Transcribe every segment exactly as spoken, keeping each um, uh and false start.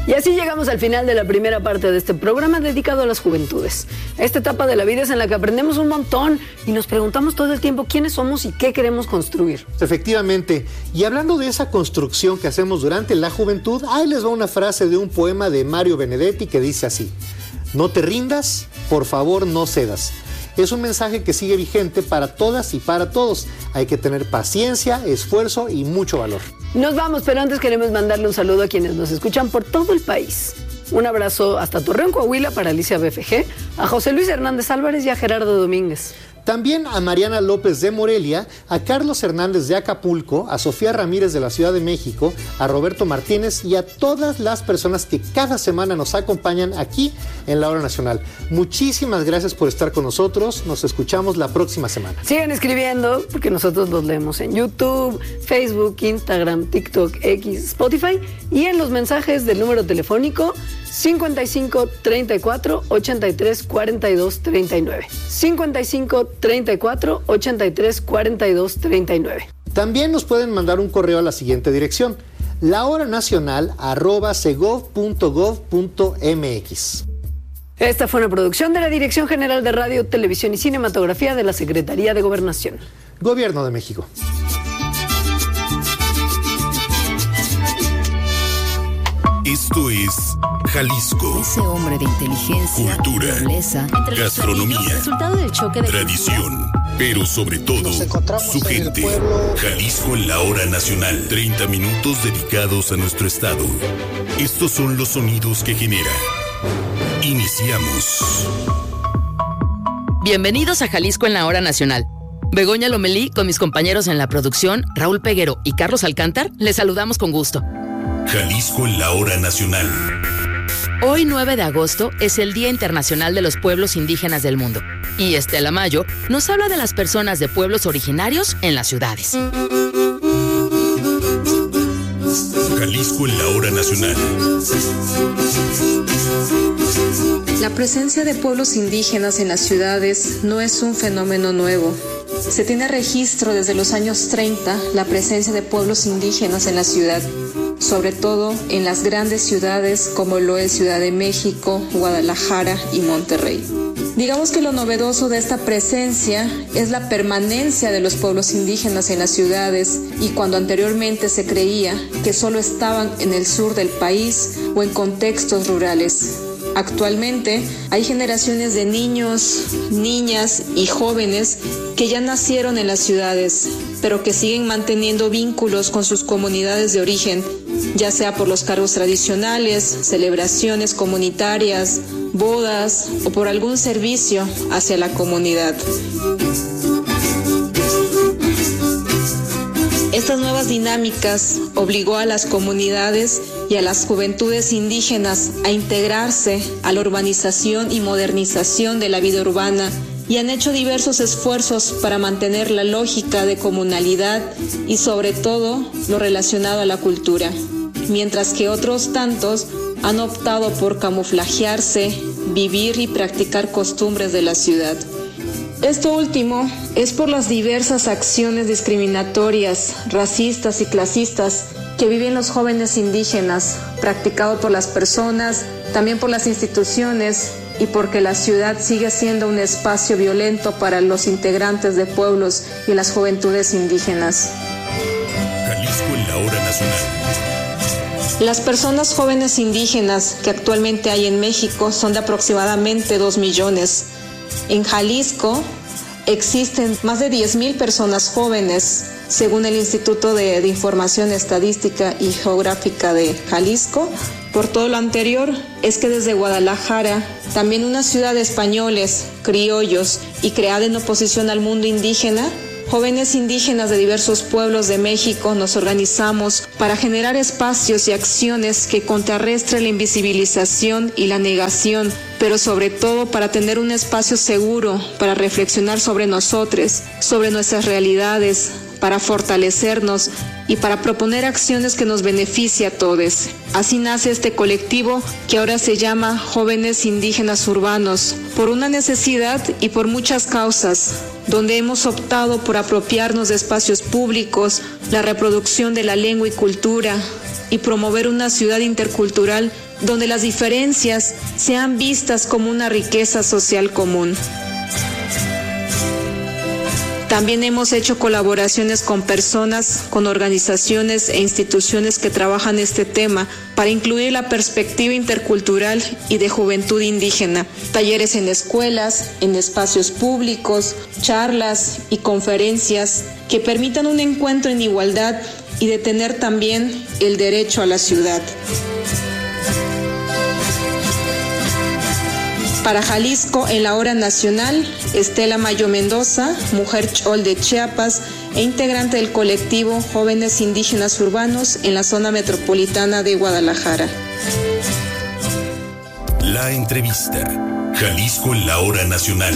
Y así llegamos al final de la primera parte de este programa dedicado a las juventudes. Esta etapa de la vida es en la que aprendemos un montón y nos preguntamos todo el tiempo quiénes somos y qué queremos construir. Efectivamente, y hablando de esa construcción que hacemos durante la juventud, ahí les va una frase de un poema de Mario Benedetti que dice así: no te rindas, por favor no cedas. Es un mensaje que sigue vigente para todas y para todos. Hay que tener paciencia, esfuerzo y mucho valor. Nos vamos, pero antes queremos mandarle un saludo a quienes nos escuchan por todo el país. Un abrazo hasta Torreón, Coahuila, para Alicia B F G, a José Luis Hernández Álvarez y a Gerardo Domínguez. También a Mariana López de Morelia, a Carlos Hernández de Acapulco, a Sofía Ramírez de la Ciudad de México, a Roberto Martínez y a todas las personas que cada semana nos acompañan aquí en La Hora Nacional. Muchísimas gracias por estar con nosotros. Nos escuchamos la próxima semana. Sigan escribiendo, porque nosotros los leemos en YouTube, Facebook, Instagram, TikTok, X, Spotify y en los mensajes del número telefónico cincuenta y cinco, treinta y cuatro, ochenta y tres, cuarenta y dos, treinta y nueve. cincuenta y cinco, treinta y cuatro, ochenta y tres, cuarenta y dos, treinta y nueve. También nos pueden mandar un correo a la siguiente dirección: lahoranacional arroba segov punto gov punto mx. Esta fue una producción de la Dirección General de Radio, Televisión y Cinematografía de la Secretaría de Gobernación. Gobierno de México. Esto es Jalisco. Ese hombre de inteligencia, cultura, nobleza, gastronomía, resultado del choque de tradición, pero sobre todo su gente. Jalisco en la Hora Nacional. treinta minutos dedicados a nuestro estado. Estos son los sonidos que genera. Iniciamos. Bienvenidos a Jalisco en la Hora Nacional. Begoña Lomelí, con mis compañeros en la producción, Raúl Peguero y Carlos Alcántar, les saludamos con gusto. Jalisco en la Hora Nacional. Hoy, nueve de agosto, es el Día Internacional de los Pueblos Indígenas del Mundo. Y Estela Mayo nos habla de las personas de pueblos originarios en las ciudades. Jalisco en la Hora Nacional. La presencia de pueblos indígenas en las ciudades no es un fenómeno nuevo. Se tiene registro desde los años treinta la presencia de pueblos indígenas en la ciudad, sobre todo en las grandes ciudades como lo es Ciudad de México, Guadalajara y Monterrey. Digamos que lo novedoso de esta presencia es la permanencia de los pueblos indígenas en las ciudades, y cuando anteriormente se creía que solo estaban en el sur del país o en contextos rurales. Actualmente hay generaciones de niños, niñas y jóvenes que ya nacieron en las ciudades, pero que siguen manteniendo vínculos con sus comunidades de origen, ya sea por los cargos tradicionales, celebraciones comunitarias, bodas o por algún servicio hacia la comunidad. Estas nuevas dinámicas obligó a las comunidades y a las juventudes indígenas a integrarse a la urbanización y modernización de la vida urbana, y han hecho diversos esfuerzos para mantener la lógica de comunalidad y sobre todo lo relacionado a la cultura, mientras que otros tantos han optado por camuflajearse, vivir y practicar costumbres de la ciudad. Esto último es por las diversas acciones discriminatorias, racistas y clasistas que viven los jóvenes indígenas, practicado por las personas, también por las instituciones, y porque la ciudad sigue siendo un espacio violento para los integrantes de pueblos y las juventudes indígenas. Jalisco en la Hora Nacional. Las personas jóvenes indígenas que actualmente hay en México son de aproximadamente dos millones. En Jalisco existen más de diez mil personas jóvenes, según el Instituto de, de Información Estadística y Geográfica de Jalisco. Por todo lo anterior, es que desde Guadalajara, también una ciudad de españoles, criollos y creada en oposición al mundo indígena, jóvenes indígenas de diversos pueblos de México nos organizamos para generar espacios y acciones que contrarresten la invisibilización y la negación, pero sobre todo para tener un espacio seguro para reflexionar sobre nosotros, sobre nuestras realidades, para fortalecernos y para proponer acciones que nos beneficien a todos. Así nace este colectivo que ahora se llama Jóvenes Indígenas Urbanos, por una necesidad y por muchas causas, donde hemos optado por apropiarnos de espacios públicos, la reproducción de la lengua y cultura, y promover una ciudad intercultural donde las diferencias sean vistas como una riqueza social común. También hemos hecho colaboraciones con personas, con organizaciones e instituciones que trabajan este tema para incluir la perspectiva intercultural y de juventud indígena. Talleres en escuelas, en espacios públicos, charlas y conferencias que permitan un encuentro en igualdad y de tener también el derecho a la ciudad. Para Jalisco, en la hora nacional, Estela Mayo Mendoza, mujer chol de Chiapas e integrante del colectivo Jóvenes Indígenas Urbanos en la zona metropolitana de Guadalajara. La entrevista. Jalisco en la hora nacional.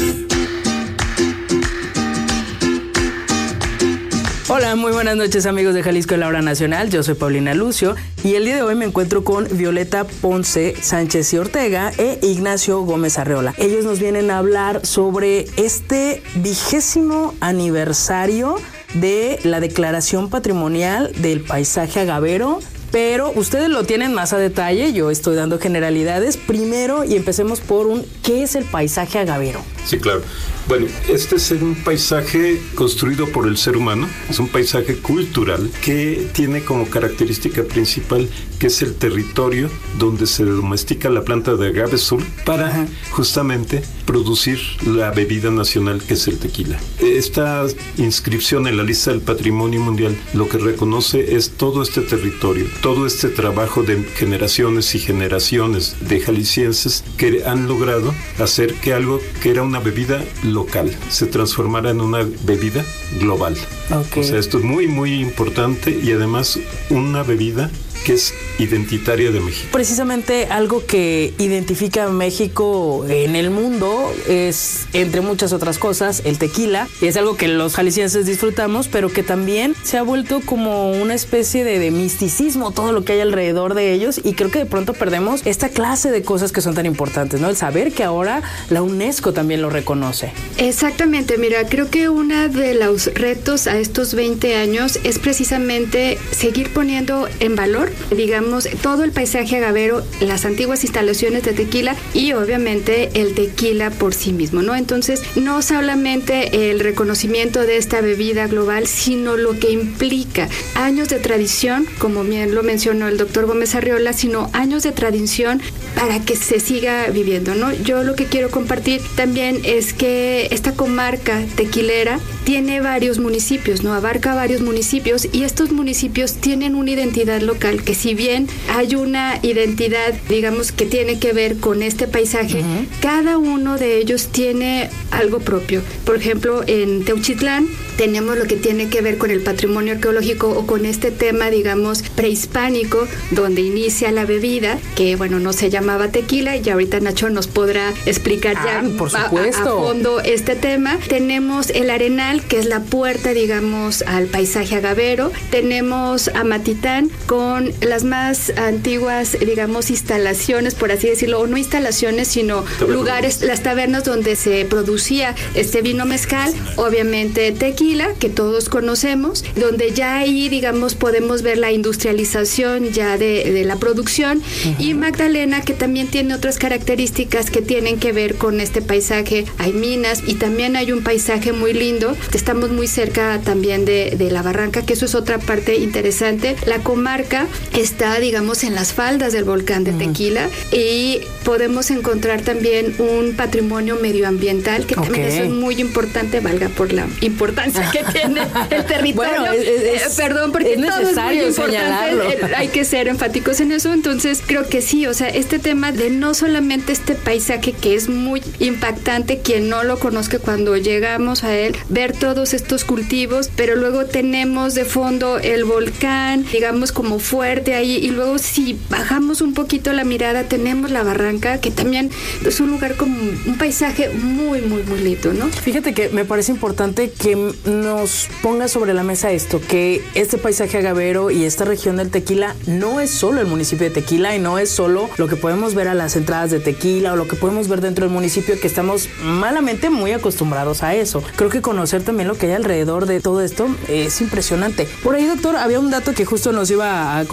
Hola, muy buenas noches amigos de Jalisco en la hora nacional, yo soy Paulina Lucio y el día de hoy me encuentro con Violeta Ponce Sánchez y Ortega e Ignacio Gómez Arreola. Ellos nos vienen a hablar sobre este vigésimo aniversario de la Declaración Patrimonial del Paisaje Agavero, pero ustedes lo tienen más a detalle, yo estoy dando generalidades. Primero, y empecemos por un, ¿qué es el paisaje agavero? Sí, claro. Bueno, este es un paisaje construido por el ser humano, es un paisaje cultural que tiene como característica principal que es el territorio donde se domestica la planta de agave azul para Ajá. justamente producir la bebida nacional que es el tequila. Esta inscripción en la lista del Patrimonio Mundial lo que reconoce es todo este territorio, todo este trabajo de generaciones y generaciones de jaliscienses que han logrado hacer que algo que era una bebida local se transformara en una bebida global. Okay. O sea, esto es muy, muy importante y además una bebida que es identitaria de México. Precisamente algo que identifica a México en el mundo es, entre muchas otras cosas, el tequila, y es algo que los jaliscienses disfrutamos, pero que también se ha vuelto como una especie de, de misticismo, todo lo que hay alrededor de ellos, y creo que de pronto perdemos esta clase de cosas que son tan importantes, ¿no? El saber que ahora la UNESCO también lo reconoce. Exactamente, mira, creo que uno de los retos a estos veinte años es precisamente seguir poniendo en valor, digamos, todo el paisaje agavero, las antiguas instalaciones de tequila y obviamente el tequila por sí mismo, ¿no? Entonces, no solamente el reconocimiento de esta bebida global, sino lo que implica años de tradición, como bien lo mencionó el doctor Gómez Arreola, sino años de tradición para que se siga viviendo, ¿no? Yo lo que quiero compartir también es que esta comarca tequilera tiene varios municipios, ¿no? Abarca varios municipios y estos municipios tienen una identidad local que si bien hay una identidad, digamos, que tiene que ver con este paisaje, uh-huh. cada uno de ellos tiene algo propio. Por ejemplo, en Teuchitlán tenemos lo que tiene que ver con el patrimonio arqueológico o con este tema, digamos, prehispánico, donde inicia la bebida, que, bueno, no se llamaba tequila, y ahorita Nacho nos podrá explicar ah, ya por a, supuesto. a fondo este tema. Tenemos el Arenal, que es la puerta, digamos, al paisaje agavero. Tenemos Amatitán, con las más antiguas, digamos, instalaciones, por así decirlo, o no instalaciones, sino tabernas. lugares, las tabernas donde se producía este vino mezcal, obviamente tequila, que todos conocemos, donde ya ahí, digamos, podemos ver la industrialización ya de, de la producción, uh-huh. y Magdalena, que también tiene otras características que tienen que ver con este paisaje. Hay minas y también hay un paisaje muy lindo. Estamos muy cerca también de, de la barranca, que eso es otra parte interesante. La comarca está, digamos, en las faldas del volcán de Tequila, uh-huh. y podemos encontrar también un patrimonio medioambiental, que okay. también eso es muy importante, valga por la importancia que tiene el territorio. Bueno, es, es, eh, perdón, porque es todo es muy importante, hay que ser enfáticos en eso. Entonces creo que sí, o sea, este tema de no solamente este paisaje que es muy impactante, quien no lo conozca cuando llegamos a él, ver todos estos cultivos, pero luego tenemos de fondo el volcán, digamos, como fuerte ahí, y luego si bajamos un poquito la mirada tenemos la barranca, que también es un lugar como un paisaje muy, muy, muy lindo, ¿no? Fíjate que me parece importante que nos ponga sobre la mesa esto, que este paisaje agavero y esta región del Tequila no es solo el municipio de Tequila y no es solo lo que podemos ver a las entradas de Tequila o lo que podemos ver dentro del municipio, que estamos malamente muy acostumbrados a eso. Creo que conocer también lo que hay alrededor de todo esto es impresionante. Por ahí, doctor, había un dato que justo nos iba a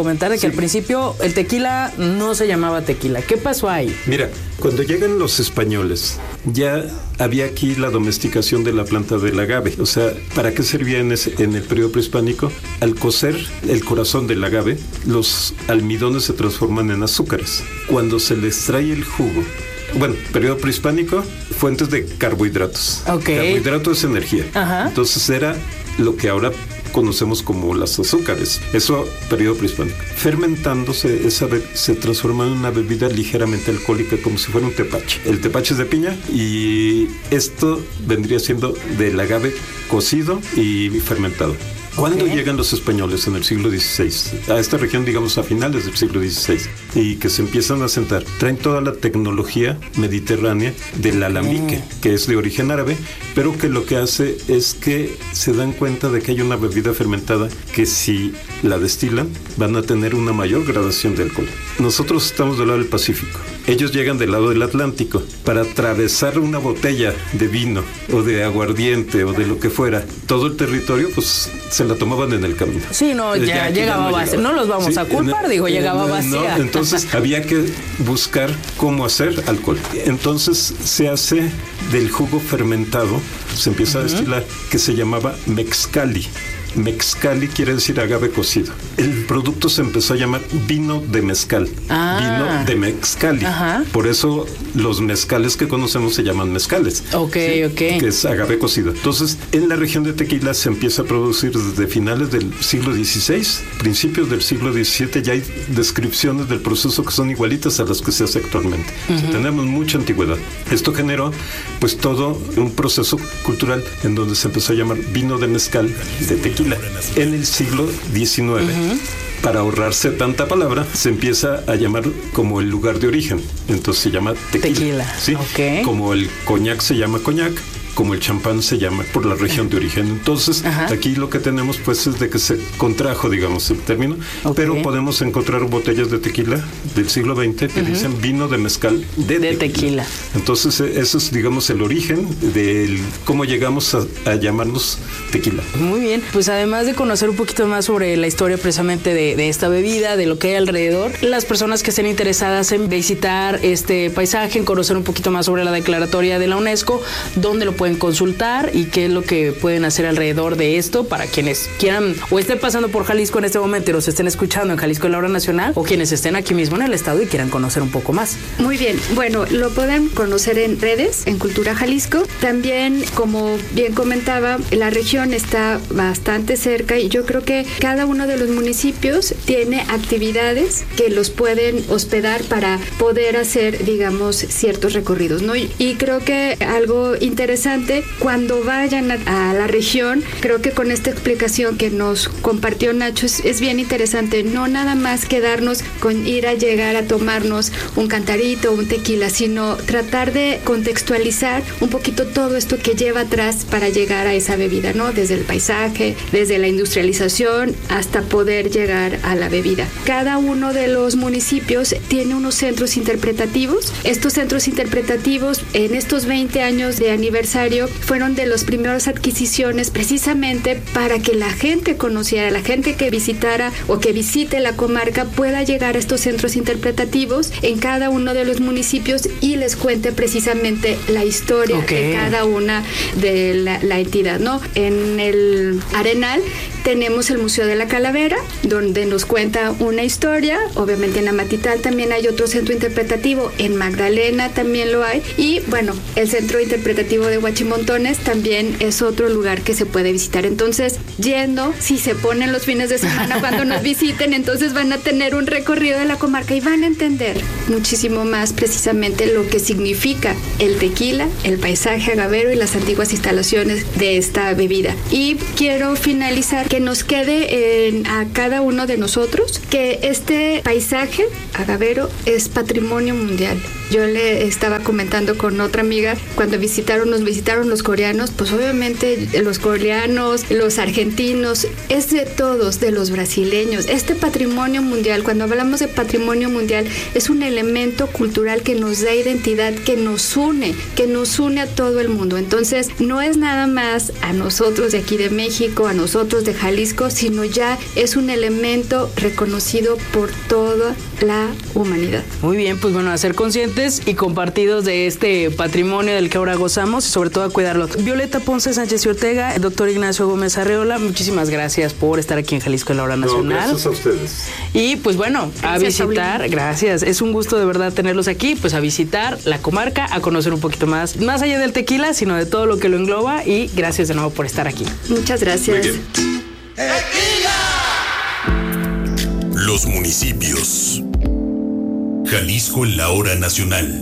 comentar de que sí. Al principio el tequila no se llamaba tequila. ¿Qué pasó ahí? Mira, cuando llegan los españoles, ya había aquí la domesticación de la planta del agave. O sea, ¿para qué servía en, ese, en el periodo prehispánico? Al cocer el corazón del agave, los almidones se transforman en azúcares. Cuando se le extrae el jugo, bueno, periodo prehispánico, fuentes de carbohidratos. Okay. Carbohidrato es energía. Ajá. Entonces era lo que ahora conocemos como las azúcares. Eso, periodo prehispánico. Fermentándose, esa be- se transforma en una bebida ligeramente alcohólica, como si fuera un tepache. El tepache es de piña y esto vendría siendo del agave cocido y fermentado. ¿Cuándo okay. llegan los españoles en el siglo dieciséis? A esta región, digamos, a finales del siglo dieciséis, y que se empiezan a asentar. Traen toda la tecnología mediterránea del alambique, mm. que es de origen árabe, pero que lo que hace es que se dan cuenta de que hay una bebida fermentada que si la destilan van a tener una mayor gradación de alcohol. Nosotros estamos del lado del Pacífico. Ellos llegan del lado del Atlántico. Para atravesar una botella de vino o de aguardiente o de lo que fuera, todo el territorio, pues se la tomaban en el camino. Sí, no, ya, ya llegaba no vacía. No los vamos sí, a culpar, en, digo, en, llegaba vacía. No, entonces había que buscar cómo hacer alcohol. Entonces se hace del jugo fermentado, se empieza uh-huh. a destilar, que se llamaba mexcali. Mexcali quiere decir agave cocido. El producto se empezó a llamar vino de mezcal. Ah. Vino de mezcali. Ajá. Por eso los mezcales que conocemos se llaman mezcales. Ok, ¿sí? ok. Que es agave cocido. Entonces, en la región de Tequila se empieza a producir desde finales del siglo dieciséis, principios del siglo diecisiete. Ya hay descripciones del proceso que son igualitas a las que se hace actualmente. Uh-huh. O sea, tenemos mucha antigüedad. Esto generó, pues, todo un proceso cultural en donde se empezó a llamar vino de mezcal de tequila. En el siglo diecinueve, uh-huh. para ahorrarse tanta palabra, se empieza a llamar como el lugar de origen. Entonces se llama tequila. Tequila. ¿Sí? Okay. Como el coñac se llama coñac, como el champán se llama por la región de origen. Entonces, ajá. aquí lo que tenemos pues es de que se contrajo, digamos, el término, okay. pero podemos encontrar botellas de tequila del siglo veinte que uh-huh. dicen vino de mezcal de, de tequila. tequila. Entonces, eso es, digamos, el origen de cómo llegamos a, a llamarnos tequila. Muy bien, pues además de conocer un poquito más sobre la historia precisamente de, de esta bebida, de lo que hay alrededor, las personas que estén interesadas en visitar este paisaje, en conocer un poquito más sobre la declaratoria de la UNESCO, ¿dónde lo pueden consultar y qué es lo que pueden hacer alrededor de esto para quienes quieran o estén pasando por Jalisco en este momento y nos estén escuchando en Jalisco en la Hora Nacional, o quienes estén aquí mismo en el estado y quieran conocer un poco más? Muy bien, bueno, lo pueden conocer en redes, en Cultura Jalisco. También, como bien comentaba, la región está bastante cerca y yo creo que cada uno de los municipios tiene actividades que los pueden hospedar para poder hacer, digamos, ciertos recorridos, ¿no? Y, y creo que algo interesante, cuando vayan a, a la región, creo que con esta explicación que nos compartió Nacho es, es bien interesante, no nada más quedarnos con ir a llegar a tomarnos un cantarito o un tequila, sino tratar de contextualizar un poquito todo esto que lleva atrás para llegar a esa bebida, ¿no? Desde el paisaje, desde la industrialización hasta poder llegar a la bebida. Cada uno de los municipios tiene unos centros interpretativos. Estos centros interpretativos en estos veinte años de aniversario fueron de las primeras adquisiciones precisamente para que la gente conociera, la gente que visitara o que visite la comarca pueda llegar a estos centros interpretativos en cada uno de los municipios y les cuente precisamente la historia okay. de cada una de la, la entidad, ¿no? En el Arenal tenemos el Museo de la Calavera, donde nos cuenta una historia. Obviamente en Amatitlán también hay otro centro interpretativo, en Magdalena también lo hay, y bueno, el centro interpretativo de Huachimontones también es otro lugar que se puede visitar. Entonces, yendo, si se ponen los fines de semana cuando nos visiten, entonces van a tener un recorrido de la comarca y van a entender muchísimo más precisamente lo que significa el tequila, el paisaje agavero y las antiguas instalaciones de esta bebida. Y quiero finalizar que nos quede en, a cada uno de nosotros que este paisaje agavero es patrimonio mundial. Yo le estaba comentando con otra amiga, cuando visitaron, nos visitaron los coreanos, pues obviamente los coreanos, los argentinos, es de todos, de los brasileños. Este patrimonio mundial, cuando hablamos de patrimonio mundial, es un elemento cultural que nos da identidad, que nos une, que nos une a todo el mundo. Entonces, no es nada más a nosotros de aquí de México, a nosotros de Jalisco, sino ya es un elemento reconocido por toda la humanidad. Muy bien, pues bueno, a ser conscientes y compartidos de este patrimonio del que ahora gozamos y sobre todo a cuidarlo. Violeta Ponce Sánchez y Ortega, el doctor Ignacio Gómez Arreola, muchísimas gracias por estar aquí en Jalisco en la Hora Nacional. No, gracias a ustedes. Y pues bueno, gracias, a visitar, Paulina. Gracias, es un gusto de verdad tenerlos aquí, pues a visitar la comarca, a conocer un poquito más, más allá del tequila, sino de todo lo que lo engloba, y gracias de nuevo por estar aquí. Muchas gracias. Los municipios. Jalisco en la Hora Nacional.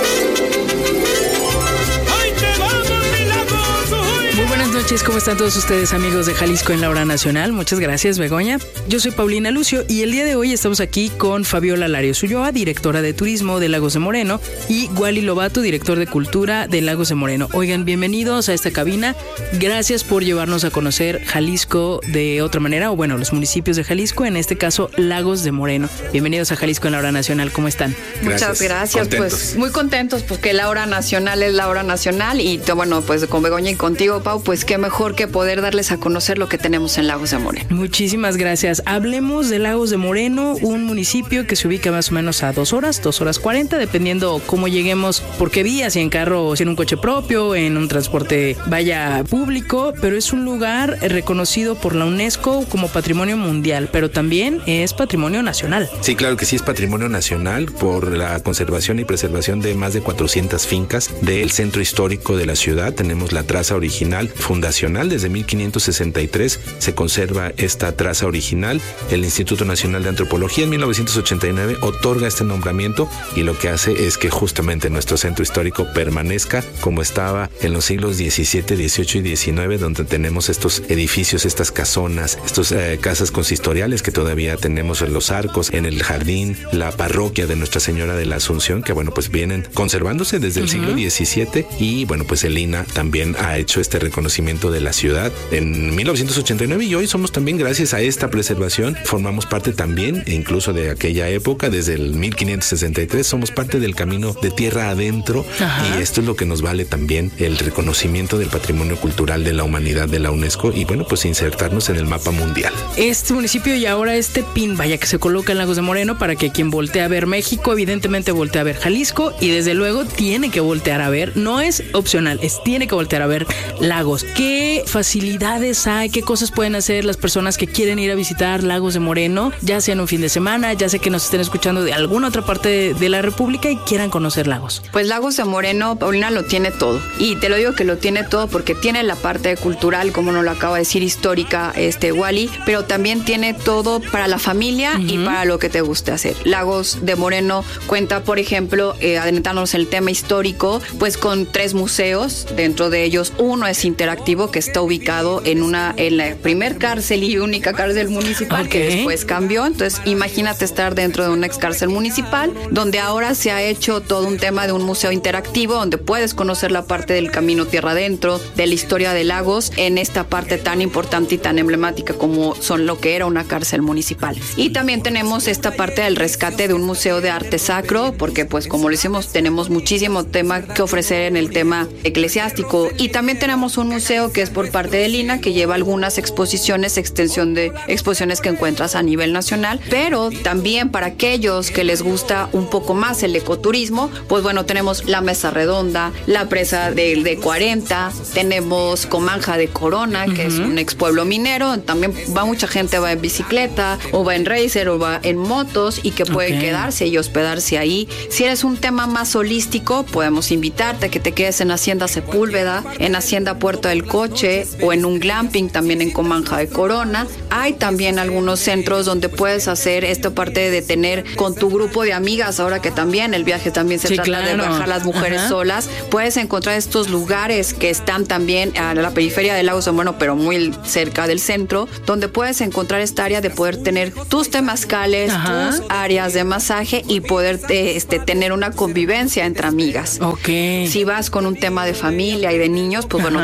Muy buenas noches, ¿cómo están todos ustedes, amigos de Jalisco en la Hora Nacional? Muchas gracias, Begoña. Yo soy Paulina Lucio y el día de hoy estamos aquí con Fabiola Larios Ulloa, directora de Turismo de Lagos de Moreno, y Wally Lobato, director de Cultura de Lagos de Moreno. Oigan, bienvenidos a esta cabina. Gracias por llevarnos a conocer Jalisco de otra manera, o bueno, los municipios de Jalisco, en este caso Lagos de Moreno. Bienvenidos a Jalisco en la Hora Nacional, ¿cómo están? Muchas gracias, contentos. Pues muy contentos porque la Hora Nacional es la Hora Nacional y bueno, pues con Begoña y contigo, Pau, pues qué mejor que poder darles a conocer lo que tenemos en Lagos de Moreno. Muchísimas gracias. Hablemos de Lagos de Moreno, un municipio que se ubica más o menos a dos horas, dos horas cuarenta, dependiendo cómo lleguemos, por qué vía, si en carro o si en un coche propio, en un transporte vaya público, pero es un lugar reconocido por la UNESCO como Patrimonio Mundial, pero también es Patrimonio Nacional. Sí, claro que sí, es Patrimonio Nacional por la conservación y preservación de más de cuatrocientas fincas del centro histórico de la ciudad. Tenemos la traza original fundacional, desde mil quinientos sesenta y tres se conserva esta traza original. El Instituto Nacional de Antropología en mil novecientos ochenta y nueve otorga este nombramiento y lo que hace es que justamente nuestro centro histórico permanezca como estaba en los siglos diecisiete, dieciocho y diecinueve, donde tenemos estos edificios, estas casonas, estas eh, casas consistoriales que todavía tenemos en los arcos, en el jardín, la parroquia de Nuestra Señora de la Asunción, que bueno, pues vienen conservándose desde el uh-huh. siglo diecisiete, y bueno, pues el I N A también ha hecho este reconocimiento de la ciudad en mil novecientos ochenta y nueve, y hoy somos también, gracias a esta preservación, formamos parte también, incluso de aquella época, desde el mil quinientos sesenta y tres, somos parte del camino de tierra adentro. Ajá. Y esto es lo que nos vale también el reconocimiento del patrimonio cultural de la humanidad de la UNESCO y bueno, pues insertarnos en el mapa mundial. Este municipio y ahora este pin, vaya, que se coloca en Lagos de Moreno para que quien voltee a ver México, evidentemente voltee a ver Jalisco y desde luego tiene que voltear a ver, no es opcional, es tiene que voltear a ver Lagos. ¿Qué facilidades hay? ¿Qué cosas pueden hacer las personas que quieren ir a visitar Lagos de Moreno, ya sea en un fin de semana, ya sea que nos estén escuchando de alguna otra parte de, de la República y quieran conocer Lagos? Pues Lagos de Moreno, Paulina, lo tiene todo. Y te lo digo que lo tiene todo porque tiene la parte cultural, como nos lo acaba de decir, histórica, este Wally, pero también tiene todo para la familia uh-huh. y para lo que te guste hacer. Lagos de Moreno cuenta, por ejemplo, eh, adentrándonos en el tema histórico, pues con tres museos. Dentro de ellos, uno es interactivo, que está ubicado en una en la primer cárcel y única cárcel municipal, okay. que después cambió. Entonces, imagínate estar dentro de una ex cárcel municipal, donde ahora se ha hecho todo un tema de un museo interactivo, donde puedes conocer la parte del camino tierra adentro, de la historia de Lagos, en esta parte tan importante y tan emblemática como son lo que era una cárcel municipal. Y también tenemos esta parte del rescate de un museo de arte sacro, porque pues como lo decimos, tenemos muchísimo tema que ofrecer en el tema eclesiástico. Y también tenemos un museo que es por parte del I N A, que lleva algunas exposiciones, extensión de exposiciones que encuentras a nivel nacional, pero también para aquellos que les gusta un poco más el ecoturismo, pues bueno, tenemos la Mesa Redonda, la presa de, de cuarenta, tenemos Comanja de Corona, que uh-huh. es un ex pueblo minero, también va mucha gente, va en bicicleta, o va en racer, o va en motos, y que puede okay. quedarse y hospedarse ahí. Si eres un tema más holístico, podemos invitarte a que te quedes en Hacienda Sepúlveda, en Hacienda Puerto del Coche, o en un glamping también en Comanja de Corona. Hay también algunos centros donde puedes hacer esta parte de tener con tu grupo de amigas, ahora que también el viaje también se sí, trata claro. de viajar las mujeres Ajá. solas, puedes encontrar estos lugares que están también a la periferia de Lagos de Moreno, pero muy cerca del centro, donde puedes encontrar esta área de poder tener tus temazcales, Ajá. tus áreas de masaje y poder este, tener una convivencia entre amigas. Ok. Si vas con un tema de familia y de niños, pues Ajá. bueno, tenemos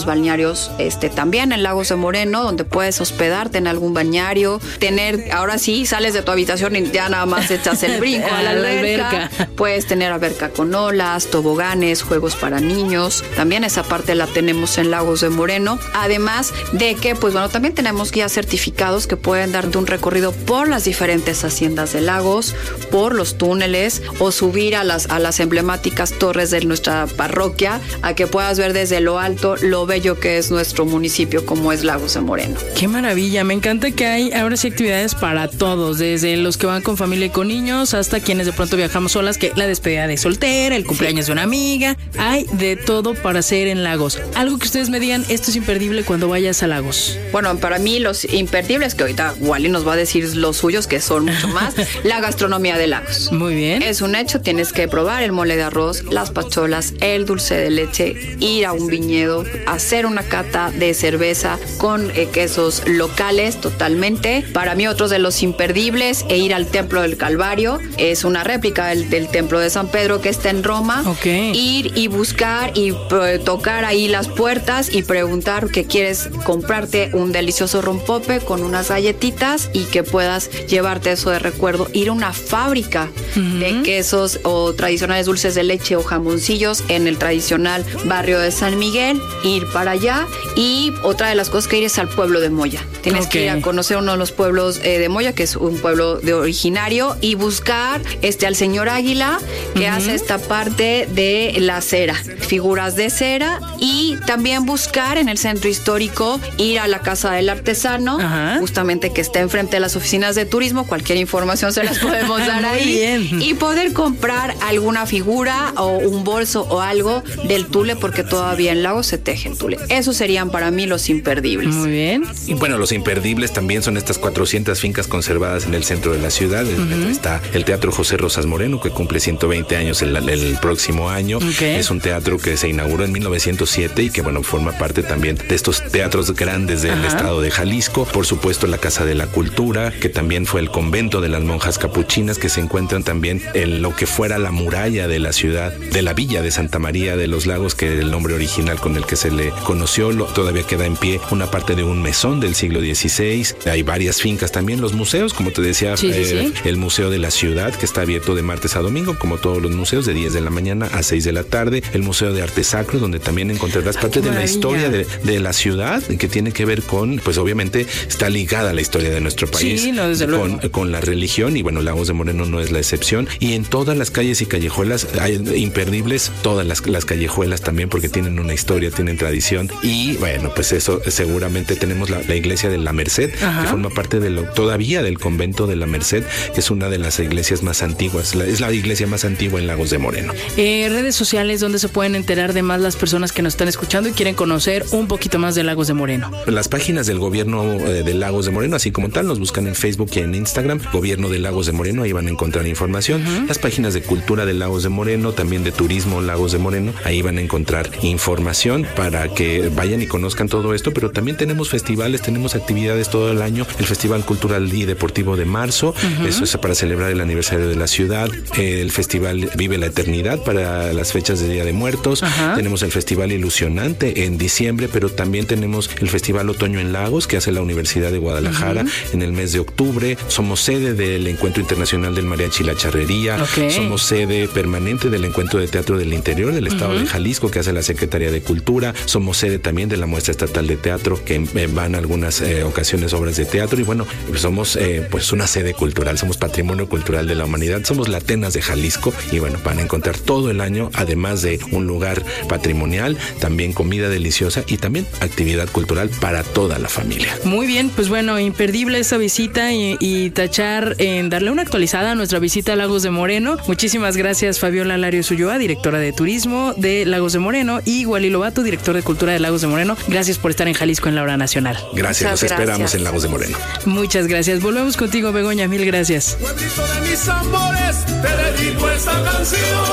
balnearios este, también en Lagos de Moreno, donde puedes hospedarte en algún balneario, tener, ahora sí, sales de tu habitación y ya nada más echas el brinco a la alberca. alberca. Puedes tener alberca con olas, toboganes, juegos para niños. También esa parte la tenemos en Lagos de Moreno. Además de que, pues bueno, también tenemos guías certificados que pueden darte un recorrido por las diferentes haciendas de Lagos, por los túneles o subir a las, a las emblemáticas torres de nuestra parroquia, a que puedas ver desde lo alto lo bello que es nuestro municipio como es Lagos de Moreno. Qué maravilla, me encanta que hay ahora sí actividades para todos, desde los que van con familia y con niños hasta quienes de pronto viajamos solas, que la despedida de soltera, el cumpleaños sí. de una amiga, hay de todo para hacer en Lagos. Algo que ustedes me digan, esto es imperdible cuando vayas a Lagos. Bueno, para mí los imperdibles, que ahorita Wally nos va a decir los suyos, que son mucho más, la gastronomía de Lagos. Muy bien. Es un hecho, tienes que probar el mole de arroz, las pacholas, el dulce de leche, ir a un viñedo, hacer una cata de cerveza con eh, quesos locales totalmente. Para mí otros de los imperdibles, e ir al Templo del Calvario, es una réplica del, del Templo de San Pedro que está en Roma. Okay. Ir y buscar y eh, tocar ahí las puertas y preguntar que quieres comprarte un delicioso rompope con unas galletitas y que puedas llevarte eso de recuerdo. Ir a una fábrica uh-huh. de quesos o tradicionales dulces de leche o jamoncillos en el tradicional barrio de San Miguel, ir para allá. Y otra de las cosas que ir es al pueblo de Moya. Tienes okay. que ir a conocer uno de los pueblos eh, de Moya, que es un pueblo de originario, y buscar este al señor Águila, que uh-huh. hace esta parte de la cera, figuras de cera, y también buscar en el centro histórico, ir a la Casa del Artesano, uh-huh. justamente que está enfrente de las oficinas de turismo. Cualquier información se las podemos dar ahí. Bien. Y poder comprar alguna figura o un bolso o algo del tule, porque todavía en Lagos se teje el tule. Esos serían para mí los imperdibles. Muy bien. Y bueno, los imperdibles también son estas cuatrocientas fincas conservadas en el centro de la ciudad. Uh-huh. Está el Teatro José Rosas Moreno, que cumple ciento veinte años el, el próximo año. Okay. Es un teatro que se inauguró en mil novecientos siete y que, bueno, forma parte también de estos teatros grandes del uh-huh. estado de Jalisco. Por supuesto, la Casa de la Cultura, que también fue el convento de las monjas capuchinas, que se encuentran también en lo que fuera la muralla de la ciudad, de la villa de Santa María de los Lagos, que es el nombre original con el que se le conoció. Lo, todavía queda en pie una parte de un mesón del siglo dieciséis. Hay varias fincas también. Los museos, como te decía, sí, eh, sí, sí. el Museo de la Ciudad, que está abierto de martes a domingo, como todos los museos, de diez de la mañana a seis de la tarde. El Museo de Arte Sacro, donde también encontrarás parte de la historia de, de la ciudad, que tiene que ver con, pues obviamente está ligada a la historia de nuestro país, sí, no, desde con, luego. con la religión, y bueno, Lagos de Moreno no es la excepción. Y en todas las calles y callejuelas hay imperdibles, todas las, las callejuelas también, porque tienen una historia, tienen tradición. Y bueno, pues eso seguramente tenemos la, la iglesia de la Merced, ajá. que forma parte de lo, todavía del convento de la Merced, que es una de las iglesias más antiguas, la, es la iglesia más antigua en Lagos de Moreno. Eh, redes sociales donde se pueden enterar de más las personas que nos están escuchando y quieren conocer un poquito más de Lagos de Moreno. Las páginas del gobierno eh, de Lagos de Moreno, así como tal, nos buscan en Facebook y en Instagram, Gobierno de Lagos de Moreno, ahí van a encontrar información. Uh-huh. Las páginas de Cultura de Lagos de Moreno, también de Turismo Lagos de Moreno, ahí van a encontrar información para que vayan y conozcan todo esto. Pero también tenemos festivales, tenemos actividades todo el año. El Festival Cultural y Deportivo de marzo, uh-huh. eso es para celebrar el aniversario de la ciudad. El Festival Vive la Eternidad para las fechas de Día de Muertos. Uh-huh. Tenemos el Festival Ilusionante en diciembre, pero también tenemos el Festival Otoño en Lagos, que hace la Universidad de Guadalajara uh-huh. en el mes de octubre. Somos sede del Encuentro Internacional del Mariachi y la Charrería. Okay. Somos sede permanente del Encuentro de Teatro del Interior del Estado uh-huh. de Jalisco, que hace la Secretaría de Cultura. Somos sede también de la Muestra Estatal de Teatro, que eh, van algunas eh, ocasiones obras de teatro. Y bueno, pues somos eh, pues una sede cultural, somos patrimonio cultural de la humanidad, somos la Atenas de Jalisco. Y bueno, van a encontrar todo el año, además de un lugar patrimonial, también comida deliciosa y también actividad cultural para toda la familia. Muy bien, pues bueno, imperdible esta visita y, y tachar en darle una actualizada a nuestra visita a Lagos de Moreno. Muchísimas gracias, Fabiola Larios Ulloa, directora de Turismo de Lagos de Moreno, y Wally Lobato, director de Cultura de Lagos de Moreno. Gracias por estar en Jalisco en la Hora Nacional. Gracias, nos gracias. esperamos en Lagos de Moreno. Muchas gracias. Volvemos contigo, Begoña. Mil gracias. Pueblito de mis amores, te dedico esta canción.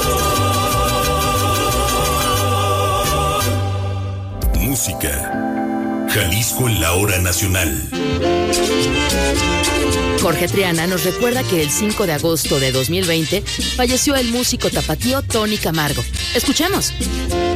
Música. Jalisco en la Hora Nacional. Jorge Triana nos recuerda que el cinco de agosto de dos mil veinte falleció el músico tapatío Tony Camargo. Escuchemos.